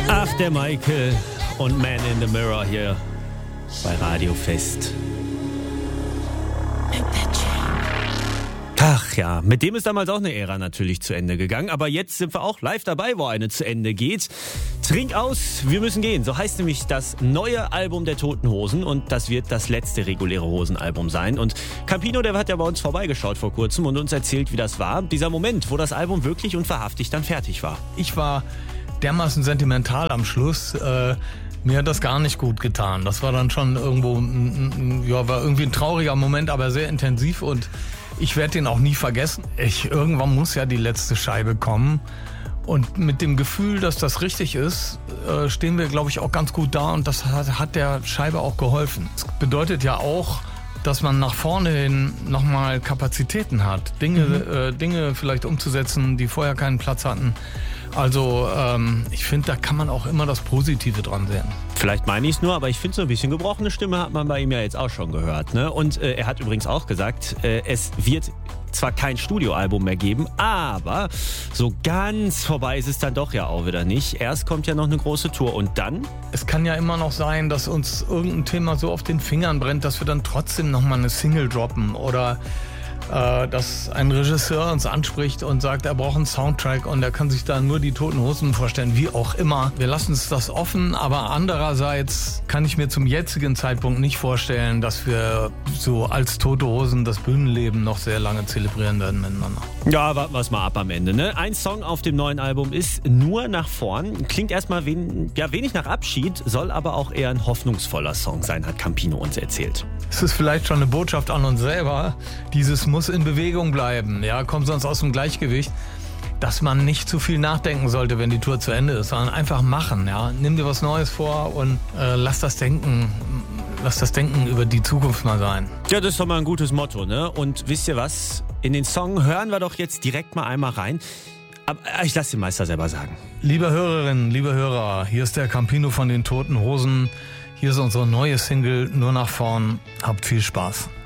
Ach, der Michael und Man in the Mirror hier bei Radio Fest. Ach ja, mit dem ist damals auch eine Ära natürlich zu Ende gegangen. Aber jetzt sind wir auch live dabei, wo eine zu Ende geht. Trink aus, wir müssen gehen. So heißt nämlich das neue Album der Toten Hosen. Und das wird das letzte reguläre Hosenalbum sein. Und Campino, der hat ja bei uns vorbeigeschaut vor kurzem und uns erzählt, wie das war. Dieser Moment, wo das Album wirklich und wahrhaftig dann fertig war. Ich war dermaßen sentimental am Schluss. Mir hat das gar nicht gut getan. Das war dann schon irgendwo, war irgendwie ein trauriger Moment, aber sehr intensiv und ich werde den auch nie vergessen. Irgendwann muss ja die letzte Scheibe kommen. Und mit dem Gefühl, dass das richtig ist, stehen wir, glaube ich, auch ganz gut da. Und das hat der Scheibe auch geholfen. Das bedeutet ja auch, dass man nach vorne hin nochmal Kapazitäten hat. Dinge vielleicht umzusetzen, die vorher keinen Platz hatten. Also ich finde, da kann man auch immer das Positive dran sehen. Vielleicht meine ich es nur, aber ich finde, so ein bisschen gebrochene Stimme hat man bei ihm ja jetzt auch schon gehört. Ne? Und er hat übrigens auch gesagt, es wird zwar kein Studioalbum mehr geben, aber so ganz vorbei ist es dann doch ja auch wieder nicht. Erst kommt ja noch eine große Tour und dann? Es kann ja immer noch sein, dass uns irgendein Thema so auf den Fingern brennt, dass wir dann trotzdem nochmal eine Single droppen oder dass ein Regisseur uns anspricht und sagt, er braucht einen Soundtrack und er kann sich da nur die Toten Hosen vorstellen, wie auch immer. Wir lassen uns das offen, aber andererseits kann ich mir zum jetzigen Zeitpunkt nicht vorstellen, dass wir so als Tote Hosen das Bühnenleben noch sehr lange zelebrieren werden miteinander. Ja, warten wir es mal ab am Ende. Ne? Ein Song auf dem neuen Album ist Nur nach vorn. Klingt erstmal wenig nach Abschied, soll aber auch eher ein hoffnungsvoller Song sein, hat Campino uns erzählt. Es ist vielleicht schon eine Botschaft an uns selber, dieses muss in Bewegung bleiben, ja, kommt sonst aus dem Gleichgewicht, dass man nicht zu viel nachdenken sollte, wenn die Tour zu Ende ist, sondern einfach machen, ja, nimm dir was Neues vor und lass das Denken über die Zukunft mal sein. Ja, das ist doch mal ein gutes Motto, ne? Und wisst ihr was? In den Song hören wir doch jetzt direkt mal einmal rein. Aber ich lasse den Meister selber sagen. Liebe Hörerinnen, liebe Hörer, hier ist der Campino von den Toten Hosen. Hier ist unsere neue Single Nur nach vorn. Habt viel Spaß.